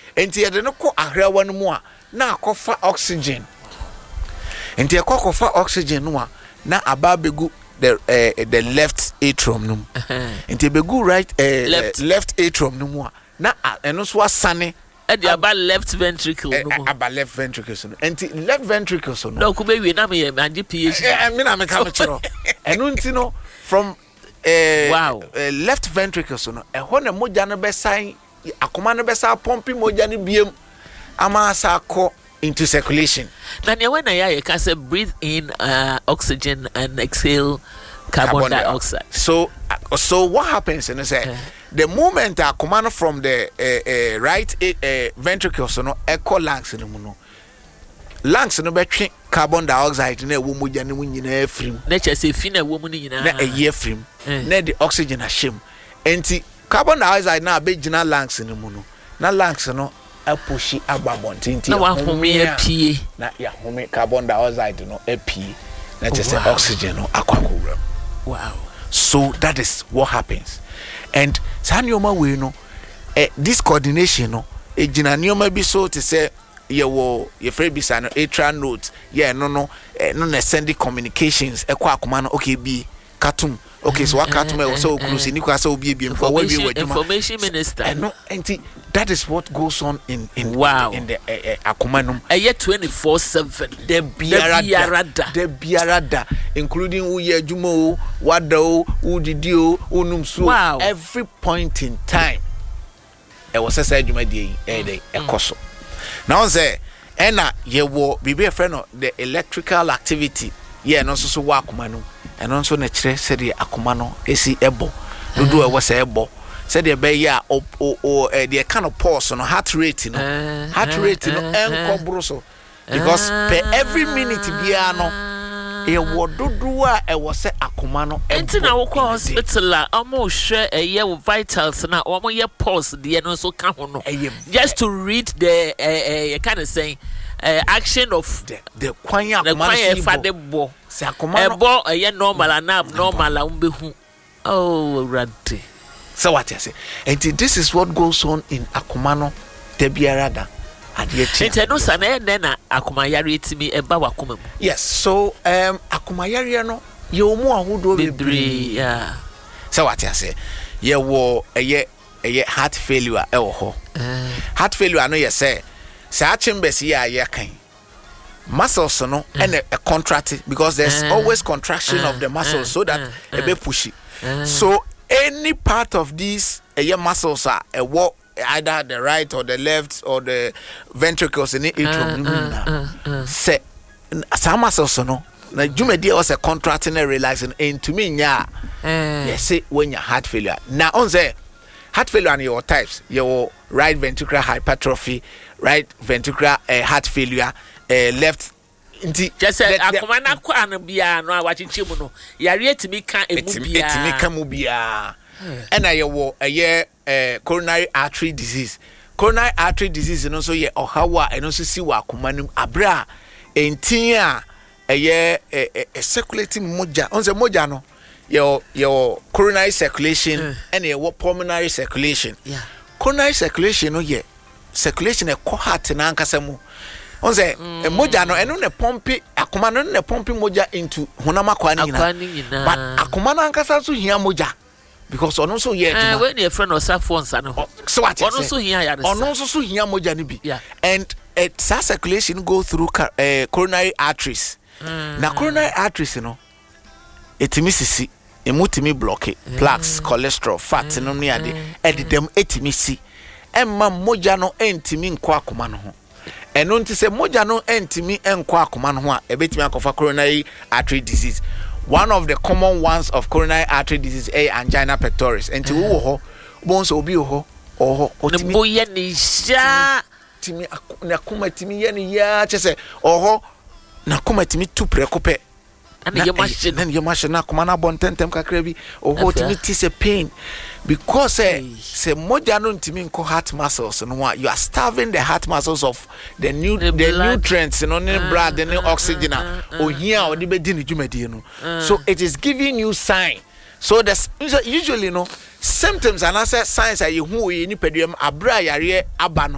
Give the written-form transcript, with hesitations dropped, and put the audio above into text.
enti ye de no ko ahrewa no mu a na akofa oxygen enti ye kofa oxygen no a na aba begu the left atrium no enti begu right left atrium no mu a na eno so asane the about left ventricle no about left ventricle so enti left ventricle so no ko be we na me PhD me na me ka me chiro eno nti no from left ventricle so no ehọ na moja no be san akoma no be sa pumping moja no biem ama sa ko into circulation. Now when I can say breathe in oxygen and exhale carbon dioxide. So what happens and say the moment akoma from the right ventricle so no echo lungs no no lungs no be twe carbon dioxide na ewo moja no nyina afrim. Nature say fi na ewo mu nyina na afrim. Na the oxygen ashem. Enti carbon dioxide na be gina lungs no mu no. Na lungs no apushi ababontinti na wa home apie na ya home carbon dioxide no apie na just oxygen no akwakura. Wow. So that is what happens. And sanyoma we no this coordination no gina nyoma bi so to say ye free bisa no atrial node no na send communications ekwa akoma no okay bi katum. Okay, so what katum so close ni kwa so obi for we information minister. No, and that is what goes on in wow. in the akumanum. 24/7. The biarada, including uye jumo, wado, udidio, unumsu. Wow. Every point in time. Was a said juma di ekoso. Now say, ena ye wo bibi a friend the electrical activity. Yeah, no so wa akumanum. And also na kire said the akumano esi ebo. Dodo e was ebo. Said the be ya the kind of pulse no heart rate no enko bruso because per every minute bia no e wododo a e wo se akoma no enti na wo ko hospital a omo hwe eye wo vitals na omo ye pulse de no so ka ho no just to read the kind of saying action of the kwanya akoma fa de bo se akoma no ebo eye normal and abnormal a umbehu oh radi. So what I say, and this is what goes on in Akumano, Debiarada, yes, so Akumayari no, you more who do be yeah. So what I say, you were a heart failure, heart failure, I know you say, Sachin Bessia, yakin. Muscles no and a contract because there's always contraction of the muscles so that a bit pushy. So any part of these muscles are either the right or the left or the ventricles in it. Say some muscles no. Na jumedi was a contracting and relaxing and to me yes say when your heart failure. Now on say heart failure and your types, your right ventricular hypertrophy, right ventricular heart failure, left just say akomana kwa no bia no awachichi mu no yare etimi ka emu bia and I wo coronary artery disease no so ye ohawa eno so si wa akomanum abra entin a circulating moja on the moja no your coronary circulation and your pulmonary circulation. Yeah, coronary circulation no ye circulation e ko heart na ankasa mu on say moja no eno ne pompe akoma no ne pompe moja into honama kwani na but akoma na ankasa so hia moja because ono so here when your friend or saffons ano so what ono so hia ya ono so hia moja ni bi yeah. And circulation go through coronary arteries na coronary arteries no etimi sisi emutimi block plaques cholesterol fat no ne ade ededem etimi si emma moja no entimi nko akoma no ho eno nti se moja no entimi enko akoma no ho a ebetimi akofa coronary artery disease. One of the common ones of coronary artery disease angina pectoris enti wo ho bonso obi ho otimi boye ni sha timi na kuma timi ye ni ya chese na kuma timi tu prekope and your machine na kuma na bontentem kakra bi timi ti se pain because say moja no ntimi nko heart muscles no you are starving the heart muscles of the nutrients no ne blood the oxygen ohia o de be di ne dwumadi no so it is giving you sign. So that's usually no symptoms and answer signs are you who you ni pedum abra yare aba no